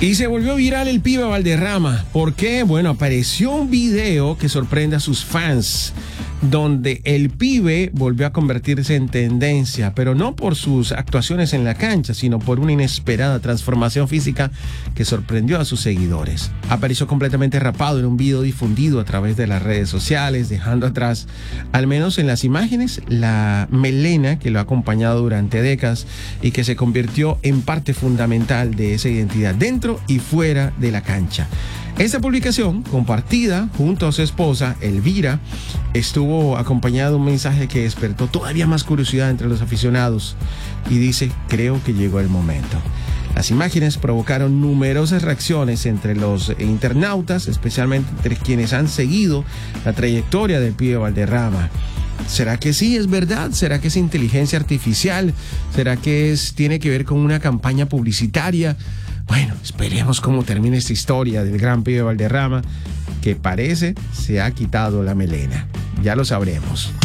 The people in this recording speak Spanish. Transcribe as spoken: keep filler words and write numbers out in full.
Y se volvió viral el pibe Valderrama. ¿Por qué? Bueno, apareció un video que sorprende a sus fans, donde el pibe volvió a convertirse en tendencia, pero no por sus actuaciones en la cancha, sino por una inesperada transformación física que sorprendió a sus seguidores. Apareció completamente rapado en un video difundido a través de las redes sociales, dejando atrás, al menos en las imágenes, la melena que lo ha acompañado durante décadas y que se convirtió en parte fundamental de esa identidad dentro y fuera de la cancha. Esta publicación, compartida junto a su esposa, Elvira, estuvo acompañada de un mensaje que despertó todavía más curiosidad entre los aficionados y dice: creo que llegó el momento. Las imágenes provocaron numerosas reacciones entre los internautas, especialmente entre quienes han seguido la trayectoria del pibe Valderrama. ¿Será que sí es verdad? ¿Será que es inteligencia artificial? ¿Será que es, tiene que ver con una campaña publicitaria? Bueno, esperemos cómo termina esta historia del gran pibe Valderrama, que parece se ha quitado la melena. Ya lo sabremos.